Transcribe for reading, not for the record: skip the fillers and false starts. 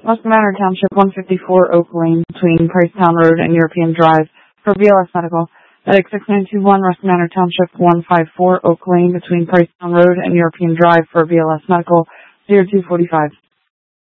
West Manor Township, 154 Oak Lane, between Pricetown Road and European Drive, for BLS Medical. Medic 6921, West Manor Township, 154 Oak Lane, between Pricetown Road and European Drive, for BLS Medical, 0245.